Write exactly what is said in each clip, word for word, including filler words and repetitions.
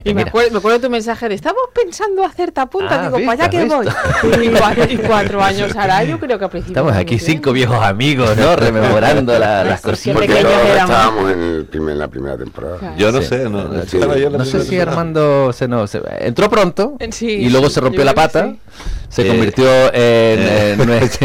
Y me acuerdo, me acuerdo de tu mensaje de estamos pensando hacer tapunta, Ah, digo, ¿viste? para allá que ¿Has voy. visto? Y cuatro, y cuatro años hará, yo creo que a principios. Estamos aquí cinco viejos amigos, ¿no? Rememorando la- las Sí, qué cositas. Porque pequeños todos éramos. estábamos en, el primer, en la primera temporada. Claro. Yo no Sí. sé, no, Sí. estaba yo en la No sé primera si temporada. Armando se, no, se- entró pronto Sí, y luego se rompió yo la creo que pata, sí. se Eh. convirtió en... en nuestro-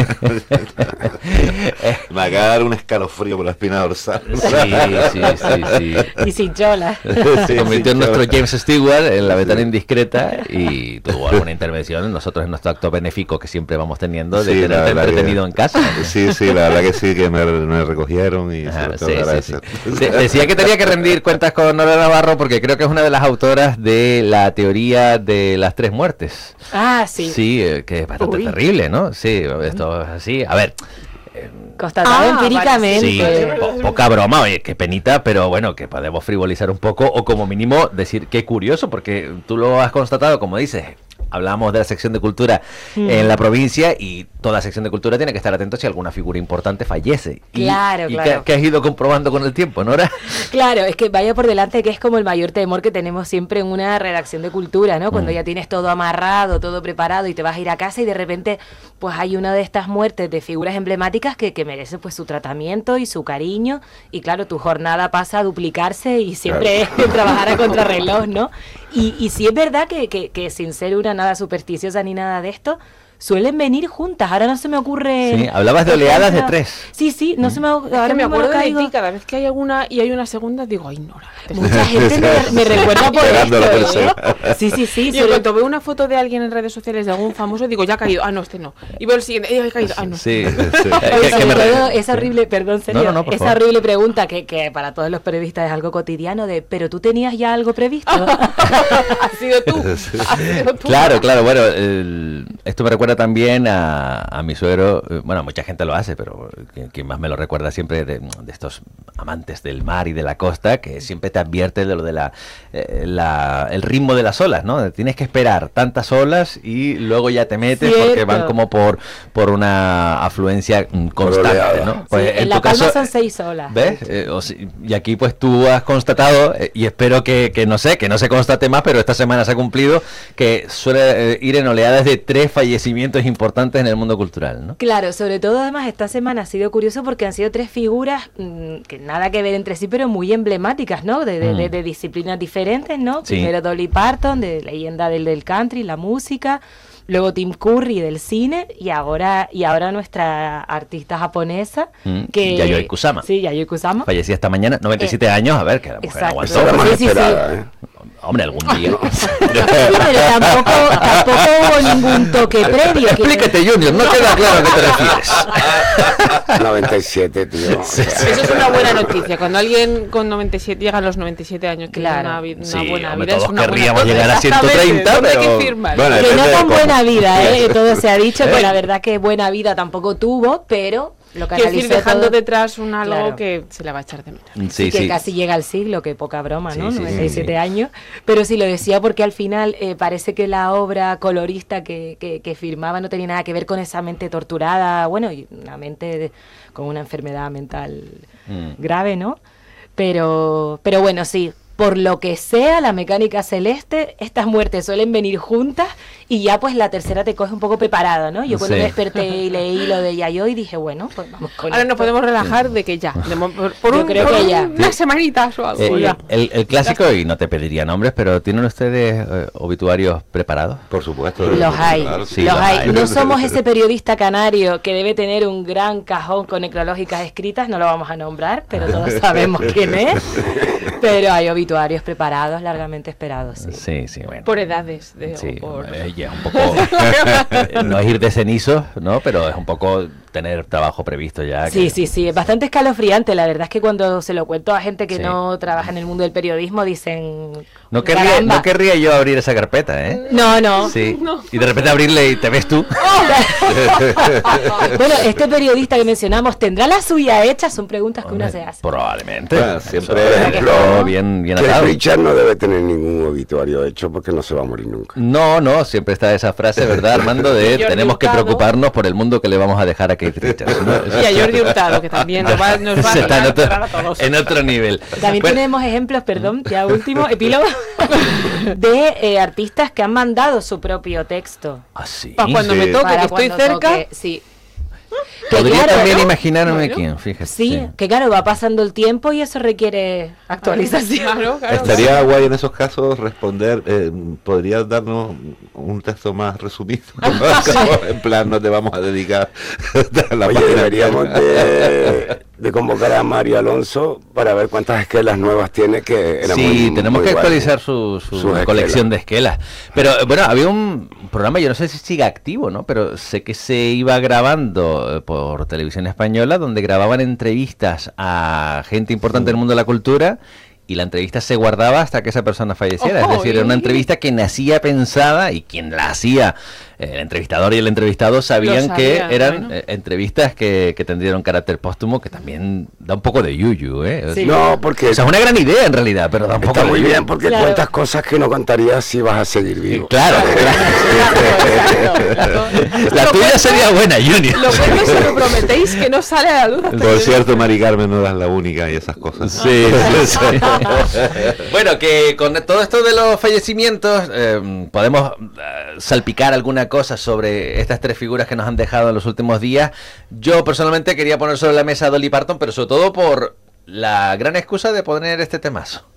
Me acaba de dar un escalofrío por la espina dorsal. Sí, sí, sí, sí. Y sin chola. Se convirtió en sí, nuestro claro. James Stewart en la ventana indiscreta y tuvo alguna intervención. Nosotros en nuestro acto benéfico que siempre vamos teniendo de Sí, la tenerte verdad que- entretenido en casa. Sí, sí, la verdad que sí, que me, me recogieron y Ajá, se lo sí, tengo que sí, agradecer. sí. De- decía que tenía que rendir cuentas con Nora Navarro porque creo que es una de las autoras de la teoría de las tres muertes. Ah, sí. Sí, eh, que es bastante Uy. terrible, ¿no? Sí, esto es así. A ver, Constatado Ah, empíricamente. sí, po- poca broma, oye, qué penita, pero bueno, que podemos frivolizar un poco o como mínimo decir qué curioso, porque tú lo has constatado, como dices, hablamos de la sección de cultura Mm. en la provincia y toda sección de cultura tiene que estar atento si alguna figura importante fallece. Y- Claro, y, claro. que, que has ido comprobando con el tiempo, ¿Nora? Claro, es que vaya por delante que es como el mayor temor que tenemos siempre en una redacción de cultura, ¿no? Cuando Mm. ya tienes todo amarrado, todo preparado y te vas a ir a casa y de repente pues hay una de estas muertes de figuras emblemáticas que, que merece pues su tratamiento y su cariño y claro, tu jornada pasa a duplicarse y siempre es trabajar a contrarreloj, ¿no? Y, y sí es verdad que, que, que sin ser una nada supersticiosa ni nada de esto, suelen venir juntas. Ahora no se me ocurre... Sí, hablabas de oleadas de tres. Sí, sí, no se me... Ahora Ahora me mismo no acuerdo de caigo. ti, cada vez que hay alguna y hay una segunda, digo, ay, Nora. Mucha gente me, me recuerda por Esperando la esto, ¿eh? persona. Sí, sí, sí. Y en sobre- cuanto veo una foto de alguien en redes sociales de algún famoso, digo, ya ha caído. Ah, no, este no. Y veo el siguiente, ya ha caído. Ah, no. Sí, sí. Oye, Que- que me sobre re- todo esa horrible, perdón, Sergio, No, no, no, por esa favor. horrible pregunta que, que para todos los periodistas es algo cotidiano de, ¿pero tú tenías ya algo previsto? Has sido tú. Has sido tú. Claro, claro, bueno, el- esto me recuerda también a, a mi suegro, eh, bueno, mucha gente lo hace, pero quien, quien más me lo recuerda siempre de, de estos amantes del mar y de la costa, que siempre te advierte de lo de la, eh, la- el ritmo de las olas, ¿no? Tienes que esperar tantas olas y luego ya te metes porque Cierto. van como por, por una afluencia mm, constante, oleada. ¿no? Sí, Pues en La tu Palma caso, son seis olas. ¿ves? Eh, o si- y aquí pues tú has constatado, eh, y espero que, que no sé, que no se constate más, pero esta semana se ha cumplido, que suele eh, ir en oleadas de tres fallecimientos importantes en el mundo cultural, ¿no? Claro, sobre todo además esta semana ha sido curioso porque han sido tres figuras mm, que nada que ver entre sí, pero muy emblemáticas, ¿no? De, de, Mm. de- de disciplinas diferentes, ¿no? Sí. Primero Dolly Parton, de leyenda del, del country, la música, luego Tim Curry del cine y ahora y ahora nuestra artista japonesa Mm, que Yayoi Kusama. Sí, Yayoi Kusama. Fallecía esta mañana, noventa y siete años, a ver, que la mujer Exacto. aguantó. Esa era más Sí, sí, sí. esperada, ¿eh? Hombre, algún día. Sí, pero tampoco, tampoco hubo ningún toque previo. Explícate, Junior, no queda claro a qué te refieres. noventa y siete, tío. o sea, Eso es una buena noticia. Cuando alguien con noventa y siete llega a los noventa y siete años, que Claro. es una, vi- una Sí, buena hombre, vida, es todos una buena querríamos cosa. llegar a ciento Exactamente, treinta, ¿dónde hay pero- que firmar? Bueno, Que no depende de tan cómo. buena vida, ¿eh? Todo se ha dicho, ¿Eh? que la verdad que buena vida tampoco tuvo, pero lo Quiero decir, canalizó dejando todo. detrás un algo Claro. que se le va a echar de menos. Sí, que sí. casi llega al siglo, que poca broma, ¿no? Sí, sí, noventa y siete sí, sí. años. Pero sí lo decía porque al final eh, parece que la obra colorista que, que, que firmaba no tenía nada que ver con esa mente torturada, bueno, y una mente de- con una enfermedad mental Mm. grave, ¿no? Pero, pero bueno, sí. Por lo que sea, la mecánica celeste, estas muertes suelen venir juntas y ya pues la tercera te coge un poco preparado, ¿no? Yo cuando Sí. me desperté y leí lo de Yayoi dije, bueno, pues vamos con Ahora nos esto. podemos relajar de que ya. de mo- por por Yo un, creo por que un- ya. unas semanitas o algo. Eh, ya. el, el clásico, y no te pediría nombres, pero ¿tienen ustedes eh, obituarios preparados? Por supuesto. Los hay, Claro, sí, los los hay. hay. No somos ese periodista canario que debe tener un gran cajón con necrológicas escritas, no lo vamos a nombrar, pero todos sabemos quién es. Pero hay obituarios preparados, largamente esperados, sí. Sí, sí, bueno. Por edades. De, Sí, o por... eh, ya, un poco. No es ir de cenizos, ¿no? Pero es un poco tener trabajo previsto ya. Sí, que- sí, sí, es bastante escalofriante. La verdad es que cuando se lo cuento a gente que Sí. no trabaja en el mundo del periodismo, dicen... No querría, "Caramba". no querría yo abrir esa carpeta, ¿eh? No, no. Sí. Y de repente abrirle y te ves tú. Bueno, este periodista que mencionamos, ¿tendrá la suya hecha? Son preguntas que uno se hace. Probablemente. Bueno, siempre- Eso, Por ejemplo, bien, bien que atado. Richard no debe tener ningún obituario hecho porque no se va a morir nunca. No, no, siempre está esa frase, ¿verdad, Armando? De Jordi tenemos que Hurtado. preocuparnos por el mundo que le vamos a dejar a, que, Keith Richards, ¿no? Y a Jordi Hurtado, que también nos va, nos va Se está en a otro, cerrar a todos. en otro nivel. También Bueno, tenemos ejemplos, perdón, ya último, epílogo, de eh, artistas que han mandado su propio texto. ¿ah, sí? Pa' cuando Sí. me toque, Para que estoy cuando cerca. toque, sí. Que Podría claro, también ¿no? imaginarme Bueno. quién, fíjate. Sí, que claro, va pasando el tiempo y eso requiere actualización. Claro, claro, Estaría claro. guay en esos casos responder, eh, ¿podrías darnos un texto más resumido? En plan, no te vamos a dedicar a la Oye, página deberíamos entera. de, de convocar a Mario Alonso para ver cuántas esquelas nuevas tiene, que era Sí, muy, tenemos muy que guay. actualizar su, su Sus colección esquelas. de esquelas. Pero bueno, había un programa, yo no sé si sigue activo, ¿no? Pero sé que se iba grabando eh, por televisión española, donde grababan entrevistas a gente importante del mundo de la cultura. Y la entrevista se guardaba hasta que esa persona falleciera. Ojo, es decir, era una y- entrevista que nacía pensada y quien la hacía, eh, el entrevistador y el entrevistado sabían Lo que sabían, eran bueno. eh, entrevistas que, que tendrían un carácter póstumo que también da un poco de yuyu, ¿eh? Sí. No, porque O sea, es una gran idea en realidad, pero da un poco está de muy yuyu. bien, porque Claro. cuentas cosas que no contarías si vas a seguir vivo. Claro, claro. La tuya sería buena, Junior. Lo bueno se lo prometéis que no sale a la luz. hasta Por que- cierto, Mari Carmen no eras la única y esas cosas. Sí, sí, sí. Bueno, que con todo esto de los fallecimientos eh, podemos eh, salpicar alguna cosa sobre estas tres figuras que nos han dejado en los últimos días. Yo personalmente quería poner sobre la mesa a Dolly Parton, pero sobre todo por la gran excusa de poner este temazo.